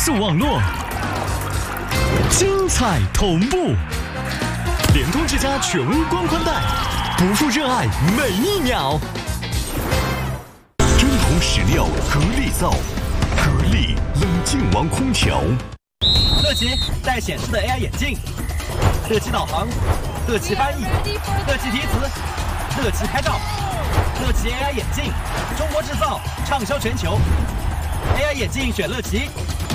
速网络，精彩同步。联通之家全屋光宽带，不负热爱每一秒。真空实料格力造，格力冷静王空调。 乐奇带显示的 AI 眼镜，乐奇导航，乐奇翻译，乐奇提词，乐奇拍照，乐奇 AI 眼镜，中国制造，畅销全球。AI 眼镜选乐奇，